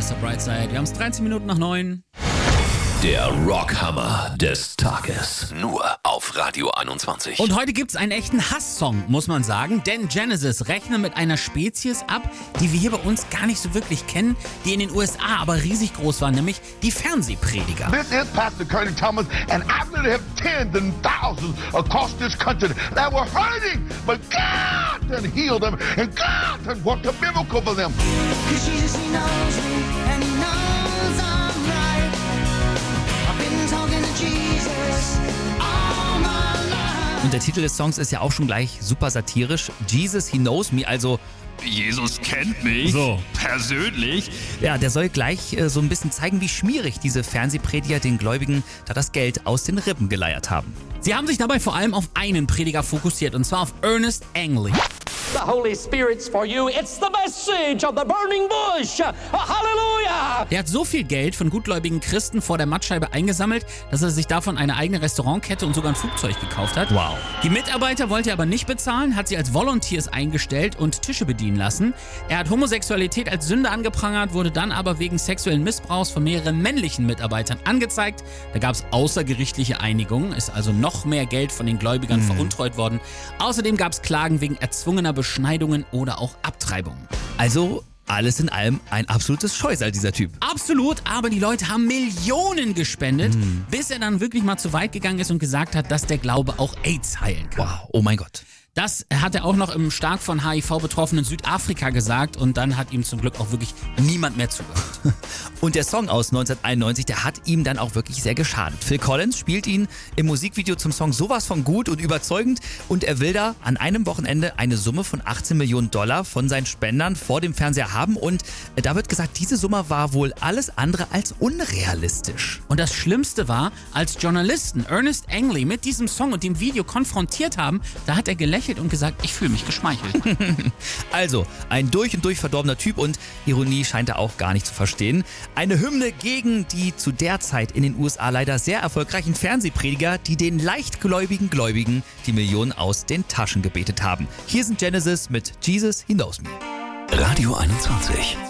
Mr. Brightside. Wir haben es 13 Minuten nach 9. Der Rockhammer des Tages. Nur auf Radio 21. Und heute gibt's einen echten Hass-Song, muss man sagen. Denn Genesis rechnen mit einer Spezies ab, die wir hier bei uns gar nicht so wirklich kennen, die in den USA aber riesig groß war, nämlich die Fernsehprediger. This is Pastor Curtis Thomas, and I really have tens and thousands across this country that were hurting, but God done healed them, and God done worked a miracle for them. 'Cause Jesus, he knows me, and he knows I'm right. I've been talking to Jesus all my life. Und der Titel des Songs ist ja auch schon gleich super satirisch. Jesus, he knows me, also Jesus kennt mich. So. Persönlich. Ja, der soll gleich so ein bisschen zeigen, wie schmierig diese Fernsehprediger den Gläubigen da das Geld aus den Rippen geleiert haben. Sie haben sich dabei vor allem auf einen Prediger fokussiert, und zwar auf Ernest Angley. The Holy Spirit's for you. It's the message of the burning bush. Hallelujah! Der hat so viel Geld von gutgläubigen Christen vor der Mattscheibe eingesammelt, dass er sich davon eine eigene Restaurantkette und sogar ein Flugzeug gekauft hat. Wow. Die Mitarbeiter wollte er aber nicht bezahlen, hat sie als Volunteers eingestellt und Tische bedienen lassen. Er hat Homosexualität als Sünde angeprangert, wurde dann aber wegen sexuellen Missbrauchs von mehreren männlichen Mitarbeitern angezeigt. Da gab es außergerichtliche Einigungen, ist also noch mehr Geld von den Gläubigern veruntreut worden. Außerdem gab es Klagen wegen erzwungener Beschneidungen oder auch Abtreibungen. Also alles in allem ein absolutes Scheusal, dieser Typ. Absolut, aber die Leute haben Millionen gespendet, bis er dann wirklich mal zu weit gegangen ist und gesagt hat, dass der Glaube auch AIDS heilen kann. Wow, oh mein Gott. Das hat er auch noch im stark von HIV betroffenen Südafrika gesagt, und dann hat ihm zum Glück auch wirklich niemand mehr zugehört. Und der Song aus 1991, der hat ihm dann auch wirklich sehr geschadet. Phil Collins spielt ihn im Musikvideo zum Song sowas von gut und überzeugend, und er will da an einem Wochenende eine Summe von 18 Millionen Dollar von seinen Spendern vor dem Fernseher haben, und da wird gesagt, diese Summe war wohl alles andere als unrealistisch. Und das Schlimmste war, als Journalisten Ernest Angley mit diesem Song und dem Video konfrontiert haben, da hat er gelächelt und gesagt, ich fühle mich geschmeichelt. Also, ein durch und durch verdorbener Typ, und Ironie scheint er auch gar nicht zu verstehen. Eine Hymne gegen die zu der Zeit in den USA leider sehr erfolgreichen Fernsehprediger, die den leichtgläubigen Gläubigen die Millionen aus den Taschen gebetet haben. Hier sind Genesis mit Jesus, He Knows Me. Radio 21.